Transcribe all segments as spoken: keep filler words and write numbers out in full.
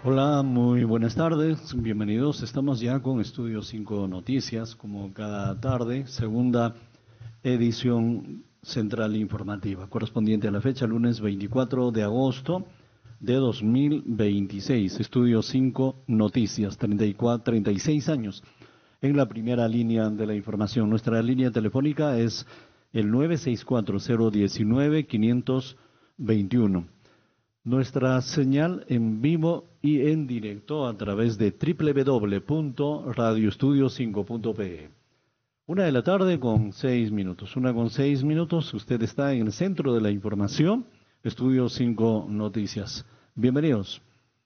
Hola, muy buenas tardes, bienvenidos. Estamos ya con Estudio cinco Noticias, como cada tarde, segunda edición central informativa, correspondiente a la fecha lunes veinticuatro de agosto de dos mil veintiséis. Estudio cinco Noticias, treinta y cuatro, treinta y seis años en la primera línea de la información. Nuestra línea telefónica es el nueve seis cuatro cero uno nueve cinco dos uno. Nuestra señal en vivo y en directo a través de doble u doble u doble u punto radio estudio cinco punto pe. Una de la tarde con seis minutos. Una con seis minutos. Usted está en el centro de la información. Estudio cinco Noticias. Bienvenidos.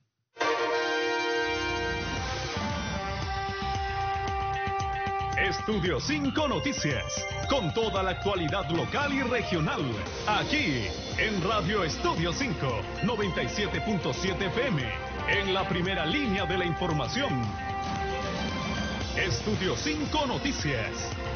Estudio cinco Noticias, con toda la actualidad local y regional, aquí en Radio Estudio cinco, noventa y siete punto siete efe eme, en la primera línea de la información. Estudio cinco Noticias.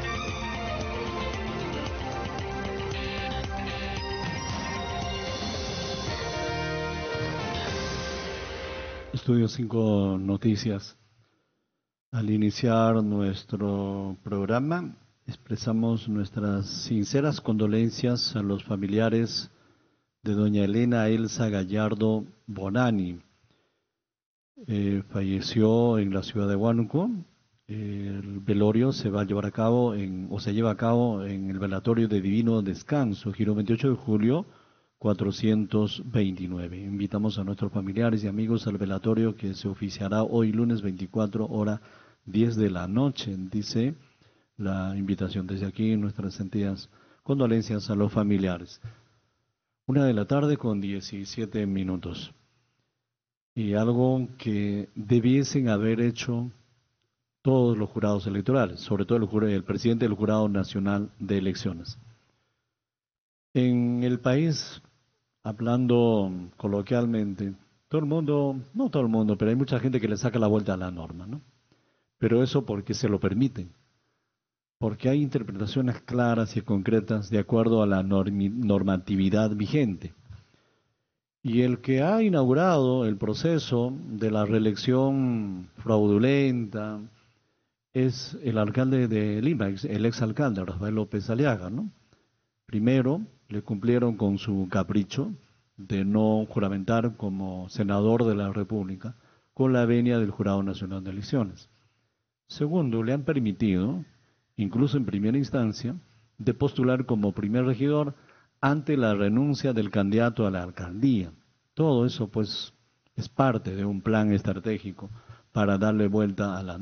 Estudio cinco Noticias. Al iniciar nuestro programa, expresamos nuestras sinceras condolencias a los familiares de doña Elena Elsa Gallardo Bonani. Eh, falleció en la ciudad de Huánuco. El velorio se va a llevar a cabo en, o se lleva a cabo en el velatorio de Divino Descanso, Giro veintiocho de julio, cuatrocientos veintinueve. Invitamos a nuestros familiares y amigos al velatorio que se oficiará hoy lunes veinticuatro, hora diez de la noche, dice la invitación. Desde aquí nuestras sentidas condolencias a los familiares. Una de la tarde con diecisiete minutos. Y algo que debiesen haber hecho todos los jurados electorales, sobre todo el, jur- el presidente del Jurado Nacional de Elecciones. En el país, hablando coloquialmente, todo el mundo, no todo el mundo, pero hay mucha gente que le saca la vuelta a la norma, ¿no? Pero eso porque se lo permiten, porque hay interpretaciones claras y concretas de acuerdo a la normi- normatividad vigente. Y el que ha inaugurado el proceso de la reelección fraudulenta es el alcalde de Lima, ex- el exalcalde Rafael López Aliaga, ¿no? Primero, le cumplieron con su capricho de no juramentar como senador de la República con la venia del Jurado Nacional de Elecciones. Segundo, le han permitido, incluso en primera instancia, de postular como primer regidor ante la renuncia del candidato a la alcaldía. Todo eso, pues, es parte de un plan estratégico para darle vuelta a la